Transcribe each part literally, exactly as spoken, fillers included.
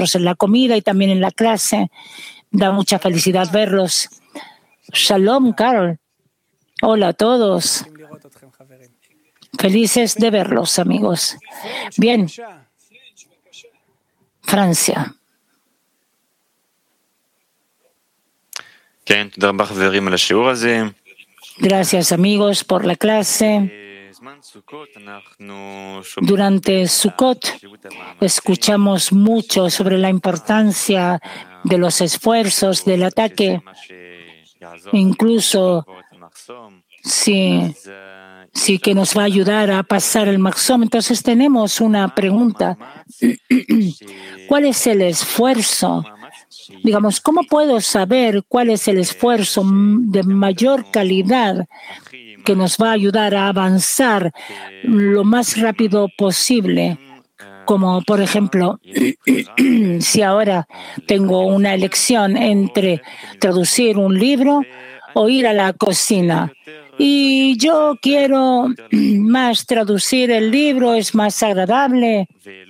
nosotros en la comida y también en la clase. Da mucha felicidad verlos. Shalom, Carol. Hola a todos. Felices de verlos, amigos. Bien. Francia. Gracias, amigos, por la clase. Durante Sukkot escuchamos mucho sobre la importancia de los esfuerzos del ataque, incluso si, si que nos va a ayudar a pasar el Maxom. Entonces tenemos una pregunta. ¿Cuál es el esfuerzo? Digamos, ¿cómo puedo saber cuál es el esfuerzo de mayor calidad que nos va a ayudar a avanzar lo más rápido posible? Como, por ejemplo, si ahora tengo una elección entre traducir un libro o ir a la cocina, y yo quiero más traducir el libro, es más agradable,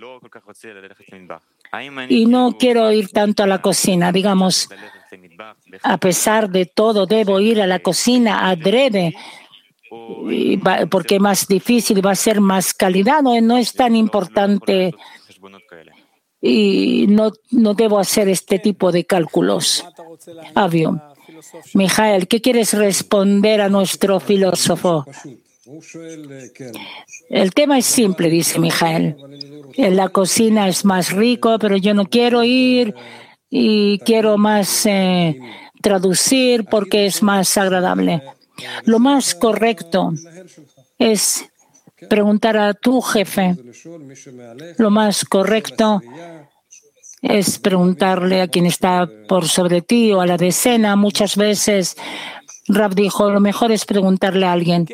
y no quiero ir tanto a la cocina. Digamos, a pesar de todo, debo ir a la cocina adrede, porque es más difícil y va a ser más calidad, no, no es tan importante y no, no debo hacer este tipo de cálculos. Obvio. Mijael, ¿qué quieres responder a nuestro filósofo? El tema es simple, dice Mijael. En la cocina es más rico, pero yo no quiero ir y quiero más eh, traducir porque es más agradable. Lo más correcto es preguntar a tu jefe. Lo más correcto es preguntarle a quien está por sobre ti o a la decena. Muchas veces Rav dijo, lo mejor es preguntarle a alguien.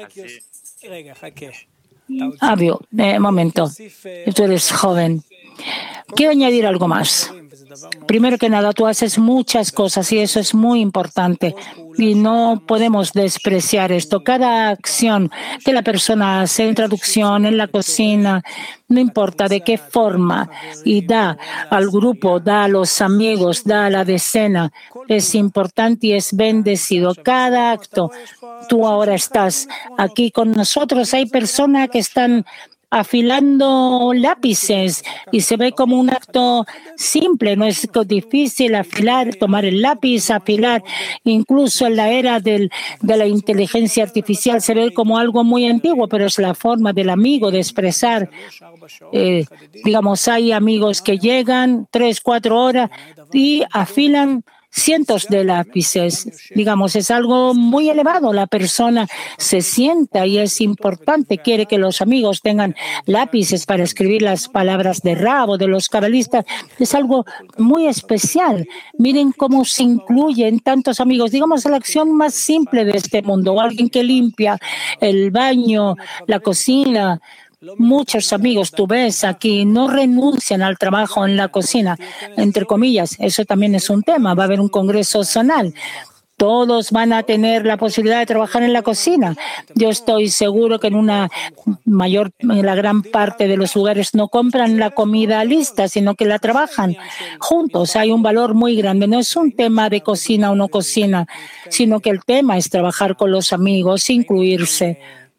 Obvio, eh, momento, tú eres joven. Quiero añadir algo más. Primero que nada, tú haces muchas cosas y eso es muy importante y no podemos despreciar esto. Cada acción que la persona hace en traducción, en la cocina, no importa de qué forma, y da al grupo, da a los amigos, da a la decena, es importante y es bendecido. Cada acto, tú ahora estás aquí con nosotros, hay personas que están afilando lápices y se ve como un acto simple, no es difícil afilar, tomar el lápiz, afilar. Incluso en la era del, de la inteligencia artificial se ve como algo muy antiguo, pero es la forma del amigo de expresar. Eh, digamos, hay amigos que llegan tres, cuatro horas y afilan cientos de lápices. Digamos, es algo muy elevado. La persona se sienta y es importante, quiere que los amigos tengan lápices para escribir las palabras de Rab o de los cabalistas. Es algo muy especial. Miren cómo se incluyen tantos amigos. Digamos, la acción más simple de este mundo. Alguien que limpia el baño, la cocina. Muchos amigos, tú ves aquí, no renuncian al trabajo en la cocina, entre comillas. Eso también es un tema. Va a haber un congreso zonal. Todos van a tener la posibilidad de trabajar en la cocina. Yo estoy seguro que en una mayor, en la gran parte de los lugares no compran la comida lista, sino que la trabajan juntos. Hay un valor muy grande. No es un tema de cocina o no cocina, sino que el tema es trabajar con los amigos, incluirse.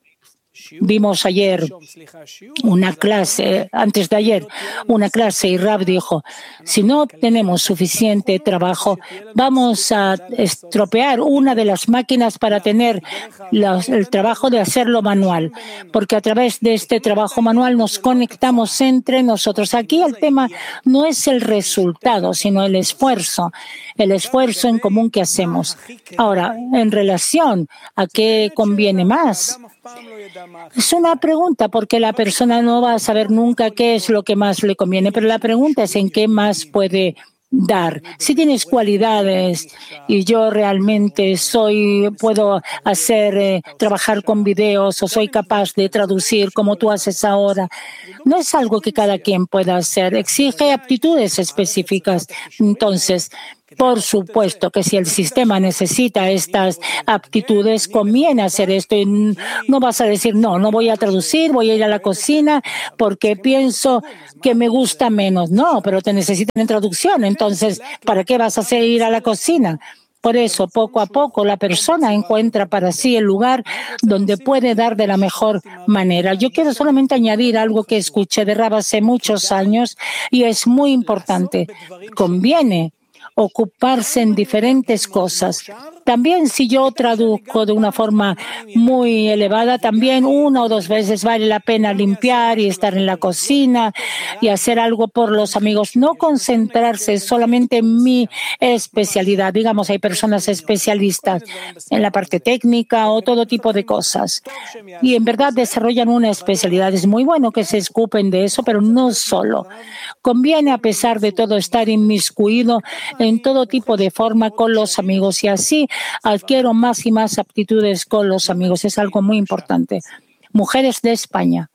Vimos ayer una clase, antes de ayer, una clase y Rab dijo, si no tenemos suficiente trabajo, vamos a estropear una de las máquinas para tener los, el trabajo de hacerlo manual, porque a través de este trabajo manual nos conectamos entre nosotros. Aquí el tema no es el resultado, sino el esfuerzo, el esfuerzo en común que hacemos. Ahora, en relación a qué conviene más, es una pregunta porque la persona no va a saber nunca qué es lo que más le conviene, pero la pregunta es en qué más puede dar. Si tienes cualidades y yo realmente soy, puedo hacer, eh, trabajar con videos o soy capaz de traducir como tú haces ahora, no es algo que cada quien pueda hacer. Exige aptitudes específicas. Entonces, Por supuesto que si el sistema necesita estas aptitudes, conviene hacer esto y no vas a decir, no, no voy a traducir, voy a ir a la cocina porque pienso que me gusta menos. No, pero te necesitan en traducción. Entonces, ¿para qué vas a hacer ir a la cocina? Por eso, poco a poco, la persona encuentra para sí el lugar donde puede dar de la mejor manera. Yo quiero solamente añadir algo que escuché de Rab hace muchos años y es muy importante. Conviene ocuparse en diferentes cosas. También si yo traduzco de una forma muy elevada, también una o dos veces vale la pena limpiar y estar en la cocina y hacer algo por los amigos. No concentrarse solamente en mi especialidad. Digamos, hay personas especialistas en la parte técnica o todo tipo de cosas. Y en verdad desarrollan una especialidad. Es muy bueno que se ocupen de eso, pero no solo. Conviene, a pesar de todo, estar inmiscuido en todo tipo de forma con los amigos y así adquiero más y más aptitudes con los amigos. Es algo muy importante. Mujeres de España.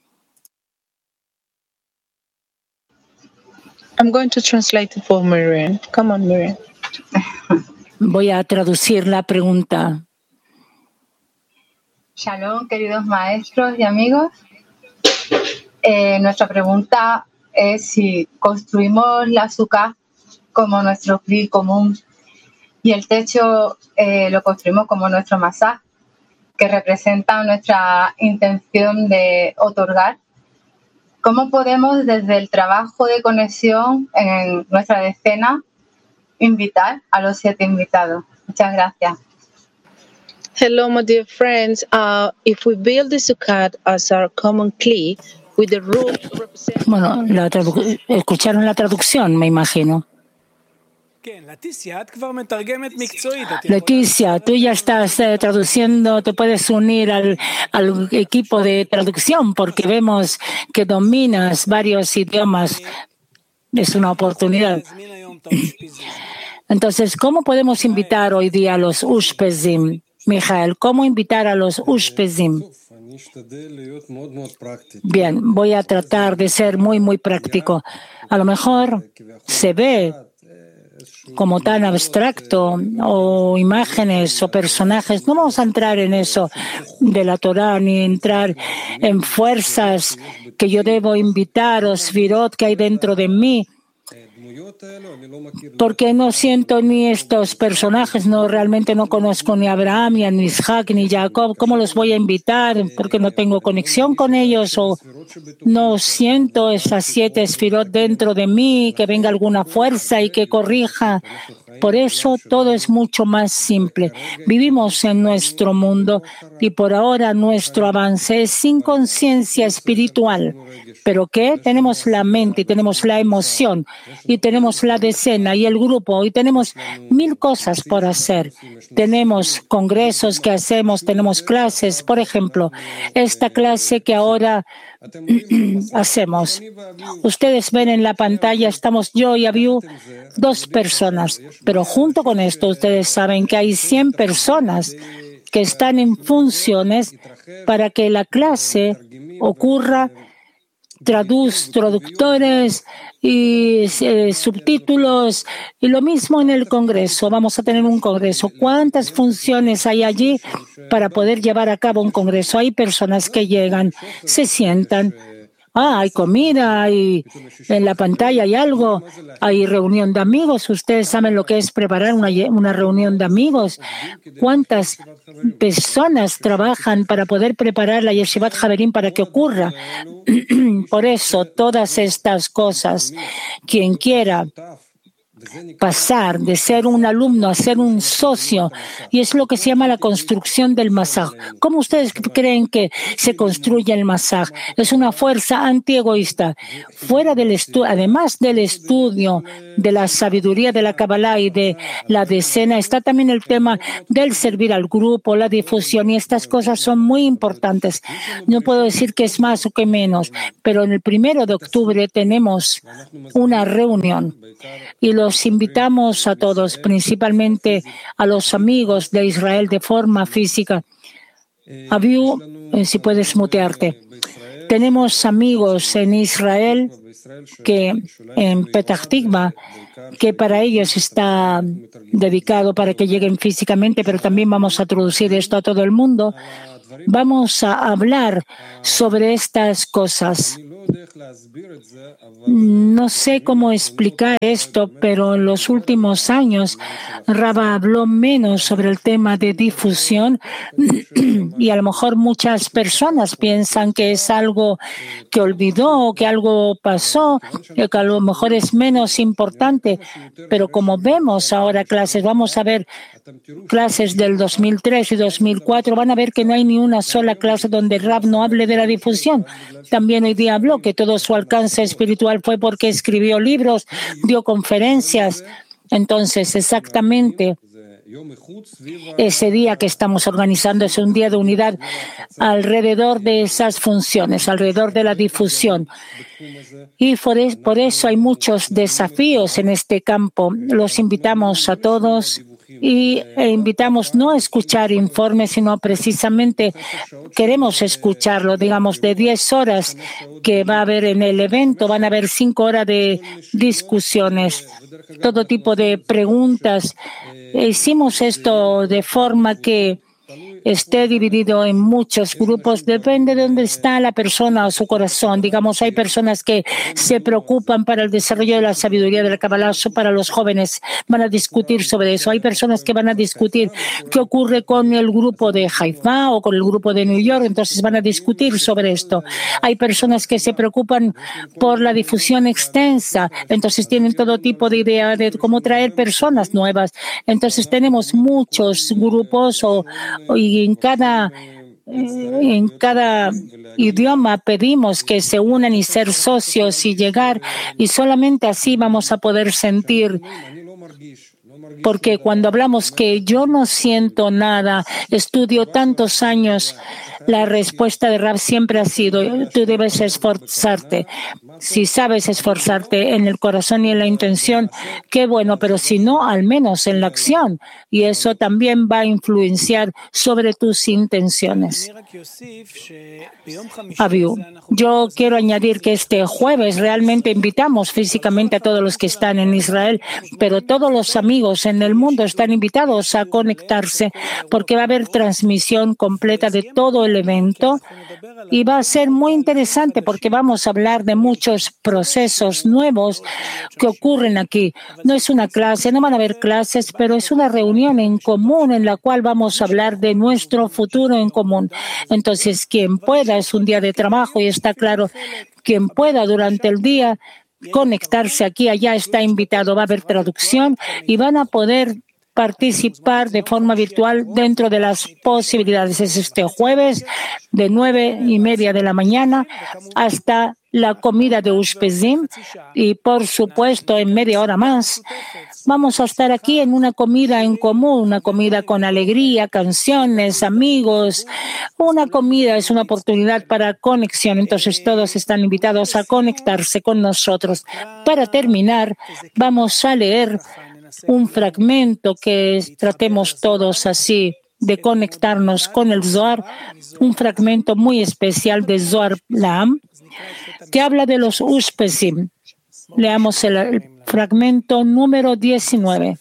I'm going to translate it for Miriam. Come on, Miriam. Voy a traducir la pregunta. Shalom, queridos maestros y amigos. Eh, nuestra pregunta es si construimos la azúcar como nuestro cli común y el techo eh, lo construimos como nuestro masaj, que representa nuestra intención de otorgar. ¿Cómo podemos, desde el trabajo de conexión en nuestra decena, invitar a los siete invitados? Muchas gracias. Hello, my dear friends. Uh, if we build the Sukkot as our common kli, with the root representing... Bueno, la escucharon la traducción, me imagino. Leticia, tú ya estás eh, traduciendo, te puedes unir al, al equipo de traducción porque vemos que dominas varios idiomas. Es una oportunidad. Entonces, ¿cómo podemos invitar hoy día a los Ushpezim? Mijael, ¿cómo invitar a los Ushpezim? Bien, voy a tratar de ser muy, muy práctico. A lo mejor se ve como tan abstracto, o imágenes o personajes. No vamos a entrar en eso de la Torá, ni entrar en fuerzas que yo debo invitar o svirot que hay dentro de mí, porque no siento ni estos personajes, no realmente no conozco ni a Abraham, ni a Isaac, ni a Jacob. ¿Cómo los voy a invitar? Porque no tengo conexión con ellos o no siento esas siete sfirot dentro de mí, que venga alguna fuerza y que corrija. Por eso todo es mucho más simple. Vivimos en nuestro mundo y por ahora nuestro avance es sin conciencia espiritual. ¿Pero qué? Tenemos la mente y tenemos la emoción y tenemos la decena y el grupo y tenemos mil cosas por hacer. Tenemos congresos que hacemos, tenemos clases. Por ejemplo, esta clase que ahora hacemos. Ustedes ven en la pantalla, estamos yo y Abiu, dos personas. Pero junto con esto, ustedes saben que hay cien personas que están en funciones para que la clase ocurra. Traduz, traductores y eh, subtítulos y lo mismo en el Congreso. Vamos a tener un Congreso. ¿Cuántas funciones hay allí para poder llevar a cabo un Congreso? Hay personas que llegan, se sientan. Ah, hay comida, hay en la pantalla hay algo, hay reunión de amigos. Ustedes saben lo que es preparar una, una reunión de amigos. ¿Cuántas personas trabajan para poder preparar la Yeshivat Haverim para que ocurra? Por eso, todas estas cosas, quien quiera pasar de ser un alumno a ser un socio, y es lo que se llama la construcción del masaj. ¿Cómo ustedes creen que se construye el masaj? Es una fuerza antiegoísta. Fuera del estudio, además del estudio de la sabiduría de la Kabbalah y de la decena, está también el tema del servir al grupo, la difusión, y estas cosas son muy importantes. No puedo decir que es más o que menos, pero en el primero de octubre tenemos una reunión y los invitamos a todos, principalmente a los amigos de Israel de forma física. Abiu, si puedes mutearte. Tenemos amigos en Israel, que en Petah Tikva, que para ellos está dedicado para que lleguen físicamente, pero también vamos a traducir esto a todo el mundo. Vamos a hablar sobre estas cosas. No sé cómo explicar esto, pero en los últimos años Rava habló menos sobre el tema de difusión y a lo mejor muchas personas piensan que es algo que olvidó, que algo pasó, que a lo mejor es menos importante, pero como vemos ahora clases, vamos a ver clases del dos mil tres y dos mil cuatro, van a ver que no hay ni una sola clase donde Rav no hable de la difusión. También hoy día habló que todo su alcance espiritual fue porque escribió libros, dio conferencias. Entonces, exactamente ese día que estamos organizando es un día de unidad alrededor de esas funciones, alrededor de la difusión. Y por eso hay muchos desafíos en este campo. Los invitamos a todos. Y e invitamos no a escuchar informes, sino precisamente queremos escucharlo. Digamos, de diez horas que va a haber en el evento, van a haber cinco horas de discusiones, todo tipo de preguntas. Hicimos esto de forma que esté dividido en muchos grupos, depende de dónde está la persona o su corazón. Digamos, hay personas que se preocupan para el desarrollo de la sabiduría de la Kabbalah, para los jóvenes van a discutir sobre eso. Hay personas que van a discutir qué ocurre con el grupo de Haifa o con el grupo de New York, entonces van a discutir sobre esto. Hay personas que se preocupan por la difusión extensa, entonces tienen todo tipo de idea de cómo traer personas nuevas. Entonces tenemos muchos grupos o, o y en cada, en cada idioma pedimos que se unan y ser socios y llegar, y solamente así vamos a poder sentir. Porque cuando hablamos que yo no siento nada, estudio tantos años, la respuesta de Rav siempre ha sido, tú debes esforzarte. Si sabes esforzarte en el corazón y en la intención, qué bueno, pero si no, al menos en la acción. Y eso también va a influenciar sobre tus intenciones. Aviu, yo quiero añadir que este jueves realmente invitamos físicamente a todos los que están en Israel, pero todos los amigos en el mundo están invitados a conectarse porque va a haber transmisión completa de todo el evento y va a ser muy interesante porque vamos a hablar de muchos procesos nuevos que ocurren aquí. No es una clase, no van a haber clases, pero es una reunión en común en la cual vamos a hablar de nuestro futuro en común. Entonces, quien pueda, es un día de trabajo y está claro, quien pueda durante el día conectarse aquí, allá está invitado, va a haber traducción y van a poder participar de forma virtual dentro de las posibilidades. Es este jueves de nueve y media de la mañana hasta la comida de Ushpezim y, por supuesto, en media hora más vamos a estar aquí en una comida en común, una comida con alegría, canciones, amigos. Una comida es una oportunidad para conexión, entonces todos están invitados a conectarse con nosotros. Para terminar, vamos a leer un fragmento que tratemos todos así de conectarnos con el Zohar, un fragmento muy especial de Zohar Laam, que habla de los Ushpezim. Leamos el, el fragmento número diecinueve.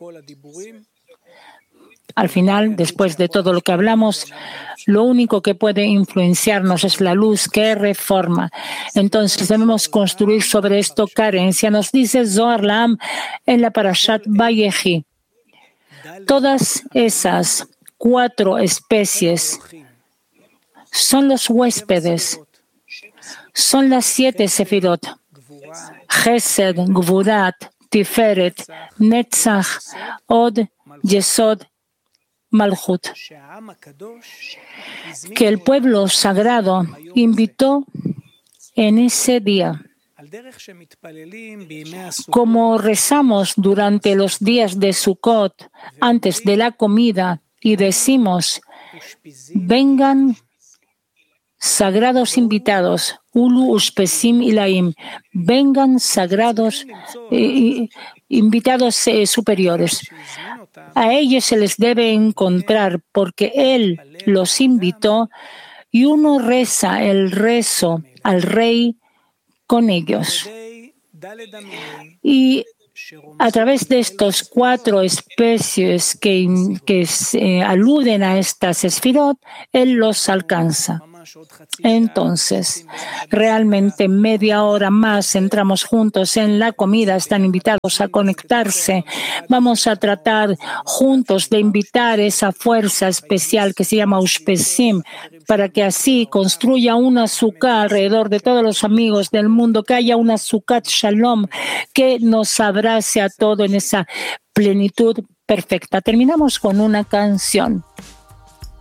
Al final, después de todo lo que hablamos, lo único que puede influenciarnos es la luz que reforma. Entonces debemos construir sobre esto carencia. Nos dice Zohar Laam en la Parashat Vayechi. Todas esas cuatro especies son los huéspedes, son las siete sefirot. Chesed, Gvurat, Tiferet, Netzach, Od, Yesod, Malchut, que el pueblo sagrado invitó en ese día. Como rezamos durante los días de Sukkot, antes de la comida, y decimos, vengan sagrados invitados, Ulu Ushpezim Ilaim, vengan sagrados eh, invitados eh, superiores. A ellos se les debe encontrar porque Él los invitó y uno reza el rezo al rey con ellos. Y a través de estos cuatro especies que, que eh, aluden a estas esfirot, él los alcanza. Entonces, realmente media hora más entramos juntos en la comida, están invitados a conectarse. Vamos a tratar juntos de invitar esa fuerza especial que se llama Ushpesim, para que así construya una azúcar alrededor de todos los amigos del mundo, que haya una azúcar shalom que nos abrace a todo en esa plenitud perfecta. Terminamos con una canción.